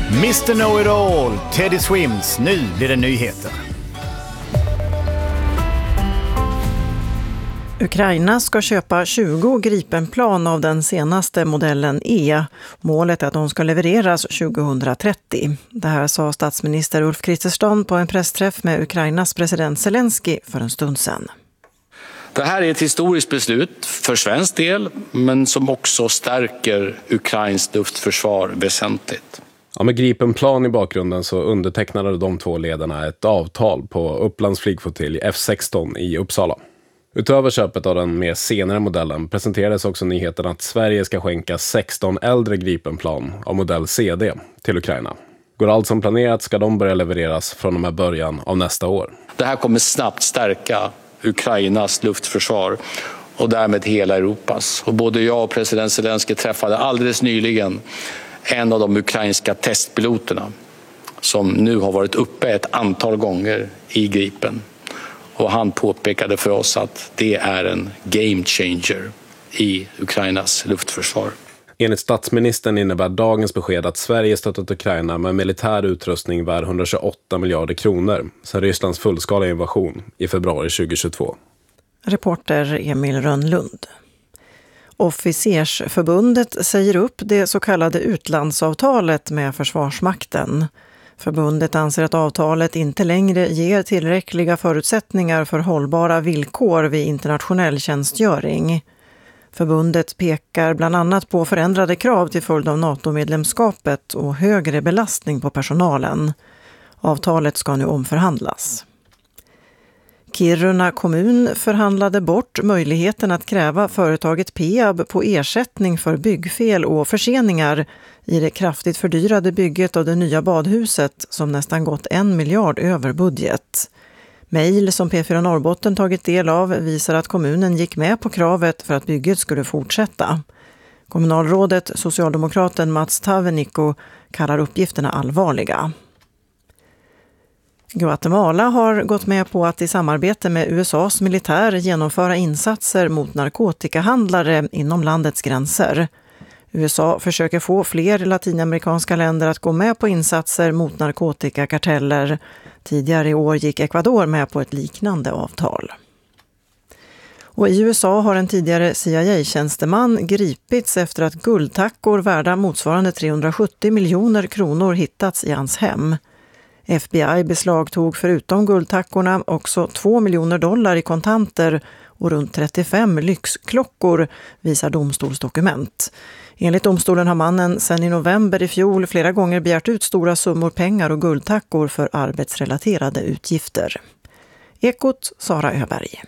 Mr. Know-It-All, Teddy Swims. Nu blir det nyheter. Ukraina ska köpa 20 Gripenplan av den senaste modellen E. Målet är att de ska levereras 2030. Det här sa statsminister Ulf Kristersson på en pressträff med Ukrainas president Zelensky för en stund sedan. Det här är ett historiskt beslut för svensk del, men som också stärker Ukrains luftförsvar väsentligt. Ja, med Gripenplan i bakgrunden så undertecknade de två ledarna ett avtal på Upplands flygflottilj F16 i Uppsala. Utöver köpet av den mer senare modellen presenterades också nyheten att Sverige ska skänka 16 äldre Gripenplan av modell CD till Ukraina. Går allt som planerat ska de börja levereras från och med början av nästa år. Det här kommer snabbt stärka Ukrainas luftförsvar och därmed hela Europas. Och både jag och president Zelensky träffade alldeles nyligen en av de ukrainska testpiloterna som nu har varit uppe ett antal gånger i Gripen. Och han påpekade för oss att det är en game changer i Ukrainas luftförsvar. Enligt statsministern innebär dagens besked att Sverige stöttat Ukraina med militär utrustning värd 128 miljarder kronor sedan Rysslands fullskaliga invasion i februari 2022. Reporter Emil Rönnlund. Officersförbundet säger upp det så kallade utlandsavtalet med Försvarsmakten. Förbundet anser att avtalet inte längre ger tillräckliga förutsättningar för hållbara villkor vid internationell tjänstgöring. Förbundet pekar bland annat på förändrade krav till följd av NATO-medlemskapet och högre belastning på personalen. Avtalet ska nu omförhandlas. Kiruna kommun förhandlade bort möjligheten att kräva företaget Peab på ersättning för byggfel och förseningar i det kraftigt fördyrade bygget av det nya badhuset som nästan gått 1 miljard över budget. Mejl som P4 Norrbotten tagit del av visar att kommunen gick med på kravet för att bygget skulle fortsätta. Kommunalrådet, socialdemokraten Mats Tavenikko, kallar uppgifterna allvarliga. Guatemala har gått med på att i samarbete med USAs militär genomföra insatser mot narkotikahandlare inom landets gränser. USA försöker få fler latinamerikanska länder att gå med på insatser mot narkotikakarteller. Tidigare i år gick Ecuador med på ett liknande avtal. Och i USA har en tidigare CIA-tjänsteman gripits efter att guldtackor värda motsvarande 370 miljoner kronor hittats i hans hem. FBI beslagtog förutom guldtackorna också $2 miljoner i kontanter och runt 35 lyxklockor, visar domstolsdokument. Enligt domstolen har mannen sedan i november i fjol flera gånger begärt ut stora summor pengar och guldtackor för arbetsrelaterade utgifter. Ekot, Sara Öberg.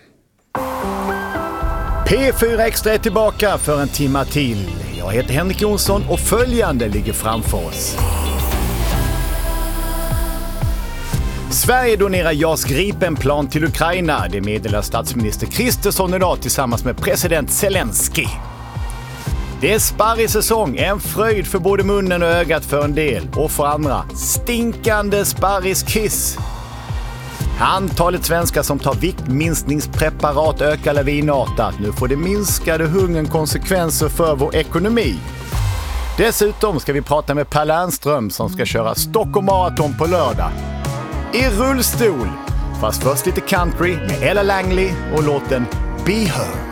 P4 Extra är tillbaka för en timme till. Jag heter Henrik Jonsson och följande ligger framför oss. Sverige donerar JAS Gripenplan till Ukraina. Det meddelar statsminister Kristersson idag tillsammans med president Zelensky. Det är sparrig säsong, en fröjd för både munnen och ögat för en del och för andra. Stinkande sparriskiss. Antalet svenskar som tar viktminskningspreparat ökar lavinartat. Nu får det minskade hungern konsekvenser för vår ekonomi. Dessutom ska vi prata med Per Lernström som ska köra Stockholm Marathon på lördag. I rullstol. Fast först lite country med Ella Langley och låten Be Her.